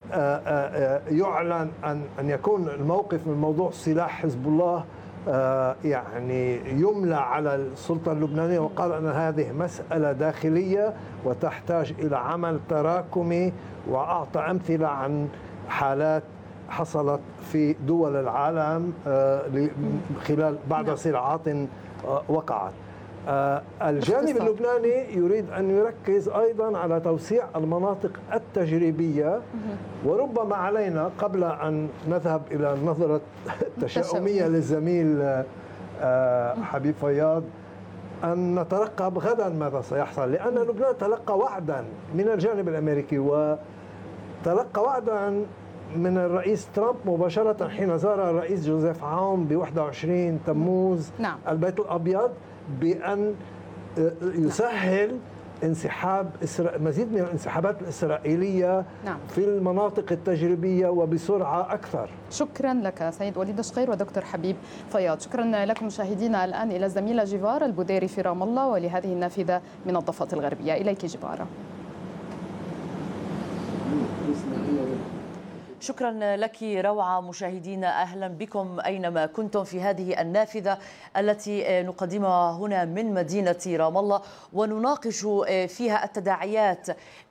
يعلن أن يكون الموقف من موضوع سلاح حزب الله يعني يملى على السلطة اللبنانية، وقال أن هذه مسألة داخلية وتحتاج إلى عمل تراكمي، وأعطى أمثلة عن حالات حصلت في دول العالم خلال بعد صراعات وقعت. الجانب اللبناني يريد أن يركز أيضا على توسيع المناطق التجريبية، وربما علينا قبل أن نذهب إلى النظرة التشاؤمية للزميل حبيب فياض أن نترقب غدا ماذا سيحصل، لأن لبنان تلقى وعدا من الجانب الأمريكي وتلقى وعدا من الرئيس ترامب مباشرة حين زار الرئيس جوزيف عون ب 21 تموز البيت الأبيض بأن يسهل انسحاب مزيد من الانسحابات الإسرائيلية في المناطق التجريبية وبسرعة أكثر. شكرا لك سيد وليد شقير ودكتور حبيب فياض. شكرا لكم مشاهدينا. الآن إلى الزميلة جيفارا البوديري في رام الله ولهذه النافذة من الضفة الغربية. إليك جيفارا. شكرا لك روعة. مشاهدينا أهلا بكم أينما كنتم في هذه النافذة التي نقدمها هنا من مدينة رام الله، ونناقش فيها التداعيات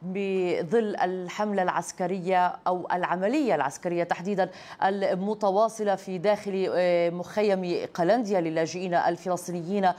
بظل الحملة العسكرية أو العملية العسكرية تحديدا المتواصلة في داخل مخيم قلنديا للاجئين الفلسطينيين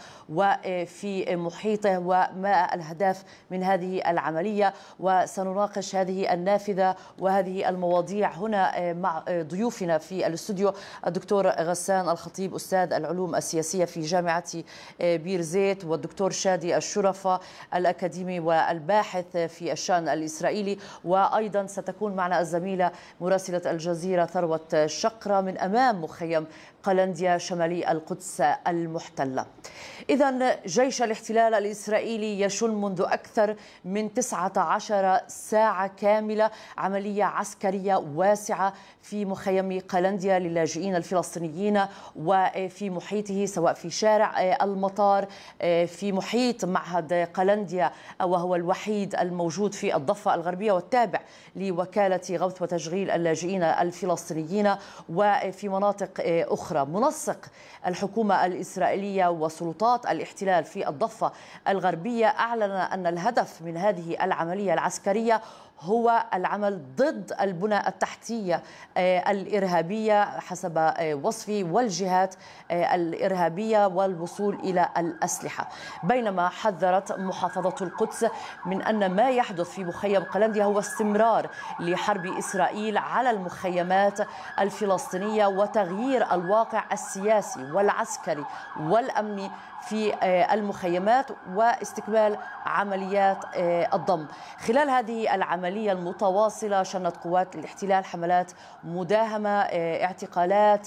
وفي محيطه، وما الأهداف من هذه العملية. وسنناقش هذه النافذة وهذه المواضيع هنا مع ضيوفنا في الاستوديو الدكتور غسان الخطيب أستاذ العلوم السياسية في جامعة بير زيت، والدكتور شادي الشرفة الأكاديمي والباحث في الشأن الإسرائيلي، وأيضا ستكون معنا الزميلة مراسلة الجزيرة ثروة شقرة من أمام مخيم قلنديا شمالي القدس المحتلة. إذن جيش الاحتلال الإسرائيلي يشن منذ أكثر من 19 ساعة كاملة عملية عسكرية واسعة في مخيم قلنديا للاجئين الفلسطينيين وفي محيطه، سواء في شارع المطار، في محيط معهد قلنديا وهو الوحيد الموجود في الضفة الغربية والتابع لوكالة غوث وتشغيل اللاجئين الفلسطينيين، وفي مناطق أخرى. منسق الحكومة الإسرائيلية وسلطات الاحتلال في الضفة الغربية أعلن أن الهدف من هذه العملية العسكرية هو العمل ضد البنى التحتية الإرهابية حسب وصفه والجهات الإرهابية والوصول إلى الأسلحة. بينما حذرت محافظة القدس من أن ما يحدث في مخيم قلنديا هو استمرار لحرب إسرائيل على المخيمات الفلسطينية وتغيير الواقع السياسي والعسكري والأمني في المخيمات واستكمال عمليات الضم. خلال هذه العملية المتواصلة شنت قوات الاحتلال حملات مداهمة، اعتقالات،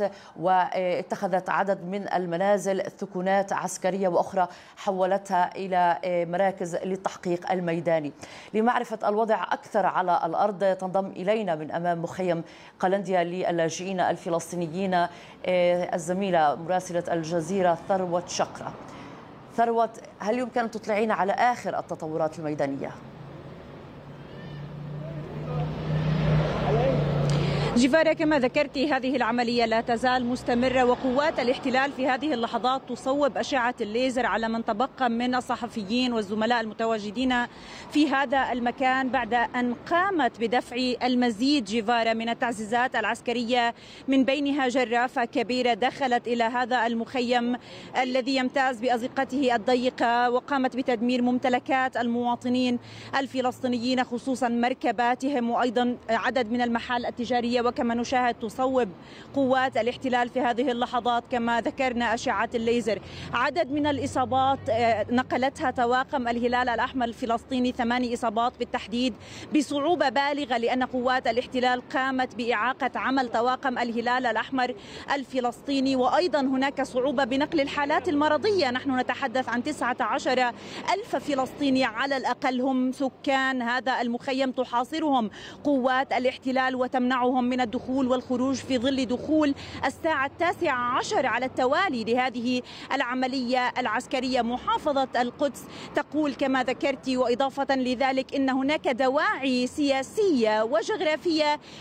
واتخذت عدد من المنازل ثكنات عسكرية وأخرى حولتها إلى مراكز للتحقيق الميداني. لمعرفة الوضع أكثر على الأرض تنضم إلينا من أمام مخيم قلنديا للاجئين الفلسطينيين الزميلة مراسلة الجزيرة ثروة شقرة. ثروة، هل يمكن أن تطلعينا على آخر التطورات الميدانية؟ جيفارا، كما ذكرت هذه العملية لا تزال مستمرة، وقوات الاحتلال في هذه اللحظات تصوب أشعة الليزر على من تبقى من الصحفيين والزملاء المتواجدين في هذا المكان بعد أن قامت بدفع المزيد جيفارا من التعزيزات العسكرية، من بينها جرافة كبيرة دخلت إلى هذا المخيم الذي يمتاز بأزقته الضيقة، وقامت بتدمير ممتلكات المواطنين الفلسطينيين خصوصا مركباتهم وأيضا عدد من المحال التجارية. وكما نشاهد تصوب قوات الاحتلال في هذه اللحظات كما ذكرنا أشعة الليزر. عدد من الإصابات نقلتها طواقم الهلال الأحمر الفلسطيني، 8 إصابات بالتحديد، بصعوبة بالغة لأن قوات الاحتلال قامت بإعاقة عمل طواقم الهلال الأحمر الفلسطيني. وأيضا هناك صعوبة بنقل الحالات المرضية. نحن نتحدث عن 19,000 فلسطيني على الأقل هم سكان هذا المخيم تحاصرهم قوات الاحتلال وتمنعهم من الدخول والخروج في ظل دخول الساعة 19 على التوالي لهذه العملية العسكرية. محافظة القدس تقول كما ذكرت، وإضافة لذلك إن هناك دواعي سياسية وجغرافية